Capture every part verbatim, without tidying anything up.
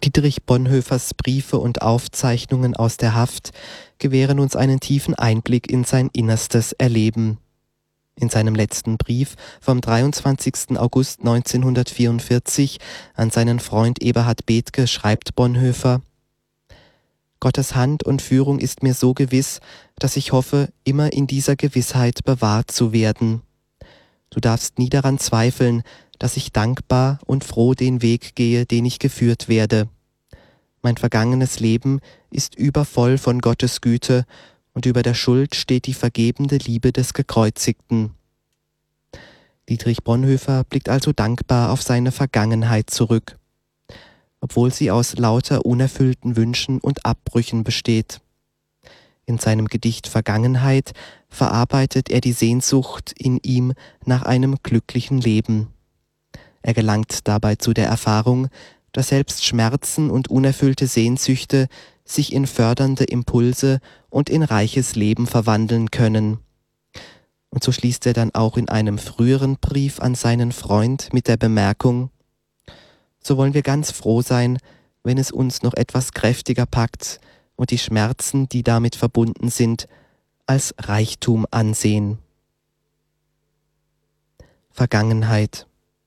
Dietrich Bonhoeffers Briefe und Aufzeichnungen aus der Haft gewähren uns einen tiefen Einblick in sein innerstes Erleben. In seinem letzten Brief vom dreiundzwanzigsten August neunzehnhundertvierundvierzig an seinen Freund Eberhard Bethge schreibt Bonhoeffer: Gottes Hand und Führung ist mir so gewiss, dass ich hoffe, immer in dieser Gewissheit bewahrt zu werden. Du darfst nie daran zweifeln, dass ich dankbar und froh den Weg gehe, den ich geführt werde. Mein vergangenes Leben ist übervoll von Gottes Güte, und über der Schuld steht die vergebende Liebe des Gekreuzigten. Dietrich Bonhoeffer blickt also dankbar auf seine Vergangenheit zurück, obwohl sie aus lauter unerfüllten Wünschen und Abbrüchen besteht. In seinem Gedicht Vergangenheit verarbeitet er die Sehnsucht in ihm nach einem glücklichen Leben. Er gelangt dabei zu der Erfahrung, dass selbst Schmerzen und unerfüllte Sehnsüchte sich in fördernde Impulse und in reiches Leben verwandeln können. Und so schließt er dann auch in einem früheren Brief an seinen Freund mit der Bemerkung: So wollen wir ganz froh sein, wenn es uns noch etwas kräftiger packt und die Schmerzen, die damit verbunden sind, als Reichtum ansehen. Vergangenheit.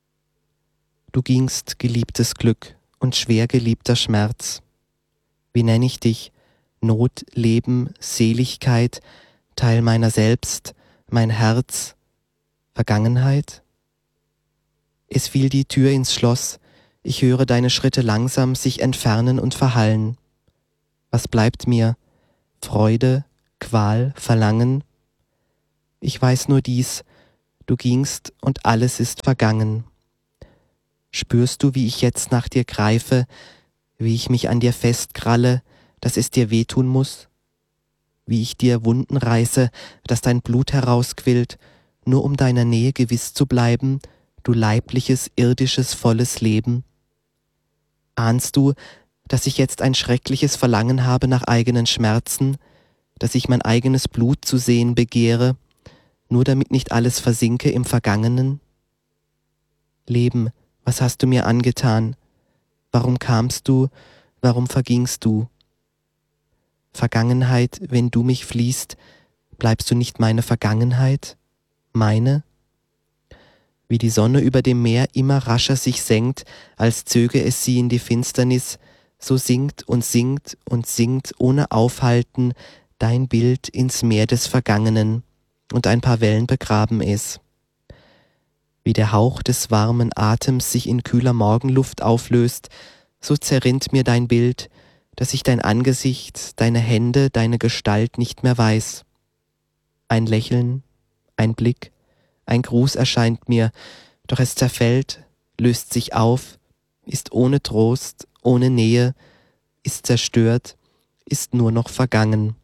Du gingst, geliebtes Glück, und schwer geliebter Schmerz. Wie nenn ich dich? Not, Leben, Seligkeit, Teil meiner selbst, mein Herz, Vergangenheit? Es fiel die Tür ins Schloss, ich höre deine Schritte langsam sich entfernen und verhallen. Was bleibt mir? Freude, Qual, Verlangen? Ich weiß nur dies, du gingst und alles ist vergangen. Spürst du, wie ich jetzt nach dir greife, wie ich mich an dir festkralle, dass es dir wehtun muss? Wie ich dir Wunden reiße, dass dein Blut herausquillt, nur um deiner Nähe gewiss zu bleiben, du leibliches, irdisches, volles Leben? Ahnst du, dass ich jetzt ein schreckliches Verlangen habe nach eigenen Schmerzen, dass ich mein eigenes Blut zu sehen begehre, nur damit nicht alles versinke im Vergangenen? Leben, was hast du mir angetan? Warum kamst du? Warum vergingst du? Vergangenheit, wenn du mich fliehst, bleibst du nicht meine Vergangenheit? Meine? Wie die Sonne über dem Meer immer rascher sich senkt, als zöge es sie in die Finsternis, so sinkt und sinkt und sinkt ohne Aufhalten dein Bild ins Meer des Vergangenen, und ein paar Wellen begraben es. Wie der Hauch des warmen Atems sich in kühler Morgenluft auflöst, so zerrinnt mir dein Bild, dass ich dein Angesicht, deine Hände, deine Gestalt nicht mehr weiß. Ein Lächeln, ein Blick, ein Gruß erscheint mir, doch es zerfällt, löst sich auf, ist ohne Trost, ohne Nähe, ist zerstört, ist nur noch vergangen.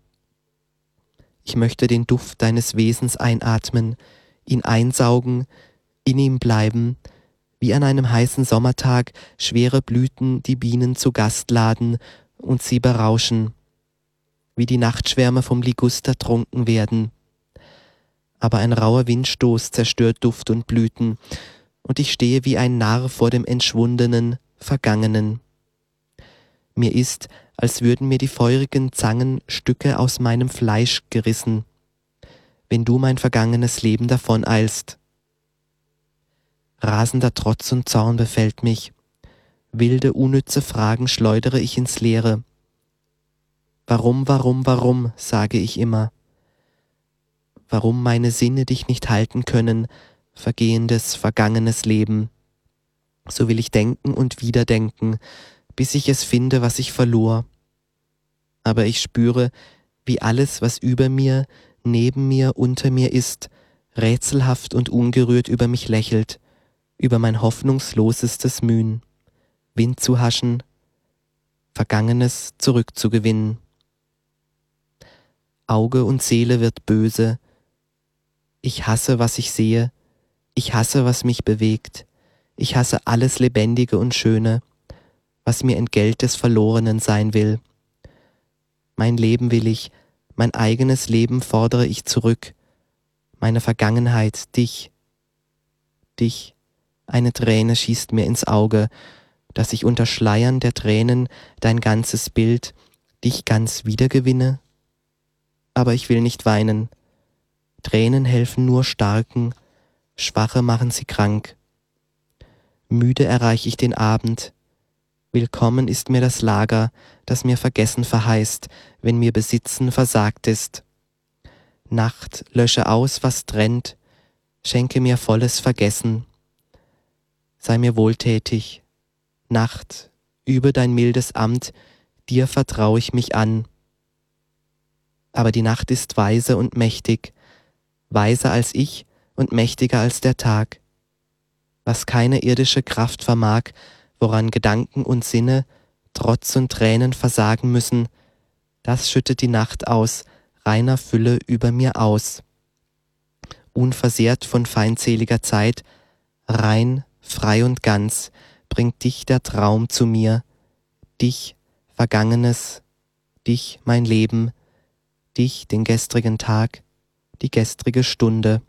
Ich möchte den Duft deines Wesens einatmen, ihn einsaugen, in ihm bleiben, wie an einem heißen Sommertag schwere Blüten die Bienen zu Gast laden und sie berauschen, wie die Nachtschwärme vom Liguster trunken werden. Aber ein rauer Windstoß zerstört Duft und Blüten, und ich stehe wie ein Narr vor dem entschwundenen, Vergangenen. Mir ist, als würden mir die feurigen Zangen Stücke aus meinem Fleisch gerissen, wenn du mein vergangenes Leben davoneilst. Rasender Trotz und Zorn befällt mich, wilde, unnütze Fragen schleudere ich ins Leere. Warum, warum, warum, sage ich immer. Warum meine Sinne dich nicht halten können, vergehendes, vergangenes Leben. So will ich denken und wieder denken, bis ich es finde, was ich verlor. Aber ich spüre, wie alles, was über mir, neben mir, unter mir ist, rätselhaft und ungerührt über mich lächelt, über mein hoffnungslosestes Mühen, Wind zu haschen, Vergangenes zurückzugewinnen. Auge und Seele wird böse. Ich hasse, was ich sehe. Ich hasse, was mich bewegt. Ich hasse alles Lebendige und Schöne, was mir Entgelt des Verlorenen sein will. Mein Leben will ich, mein eigenes Leben fordere ich zurück. Meine Vergangenheit, dich, dich. Eine Träne schießt mir ins Auge, dass ich unter Schleiern der Tränen dein ganzes Bild, dich ganz wiedergewinne? Aber ich will nicht weinen. Tränen helfen nur Starken, Schwache machen sie krank. Müde erreich ich den Abend. Willkommen ist mir das Lager, das mir Vergessen verheißt, wenn mir Besitzen versagt ist. Nacht, lösche aus, was trennt, schenke mir volles Vergessen. Sei mir wohltätig. Nacht, übe dein mildes Amt, dir vertrau ich mich an. Aber die Nacht ist weise und mächtig, weiser als ich und mächtiger als der Tag. Was keine irdische Kraft vermag, woran Gedanken und Sinne, Trotz und Tränen versagen müssen, das schüttet die Nacht aus, reiner Fülle über mir aus. Unversehrt von feindseliger Zeit, rein, frei und ganz, bringt dich der Traum zu mir, dich, Vergangenes, dich, mein Leben, dich, den gestrigen Tag, die gestrige Stunde.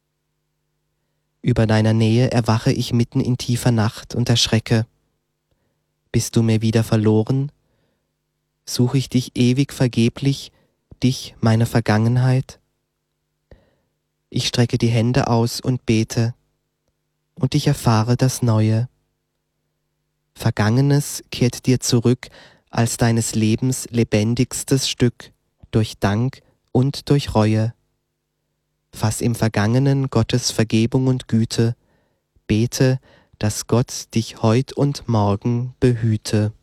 Über deiner Nähe erwache ich mitten in tiefer Nacht und erschrecke. Bist du mir wieder verloren? Suche ich dich ewig vergeblich, dich, meine Vergangenheit? Ich strecke die Hände aus und bete, und ich erfahre das Neue. Vergangenes kehrt dir zurück als deines Lebens lebendigstes Stück, durch Dank und durch Reue. Fass im Vergangenen Gottes Vergebung und Güte, bete, dass Gott dich heut und morgen behüte.